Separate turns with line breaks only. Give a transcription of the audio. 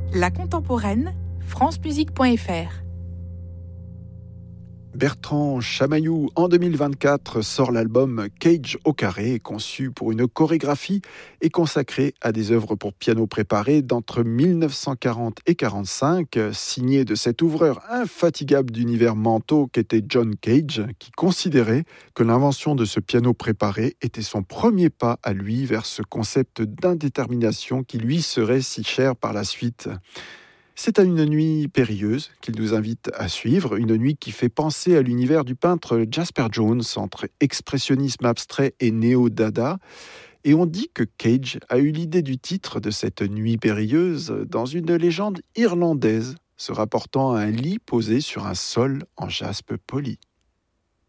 La contemporaine, francemusique.fr.
Bertrand Chamaillou, en 2024, sort l'album Cage au carré, conçu pour une chorégraphie et consacré à des œuvres pour piano préparé d'entre 1940 et 1945, signé de cet ouvreur infatigable d'univers mentaux qu'était John Cage, qui considérait que l'invention de ce piano préparé était son premier pas à lui vers ce concept d'indétermination qui lui serait si cher par la suite. C'est à une nuit périlleuse qu'il nous invite à suivre, une nuit qui fait penser à l'univers du peintre Jasper Johns, entre expressionnisme abstrait et néo-dada. Et on dit que Cage a eu l'idée du titre de cette nuit périlleuse dans une légende irlandaise, se rapportant à un lit posé sur un sol en jaspe poli.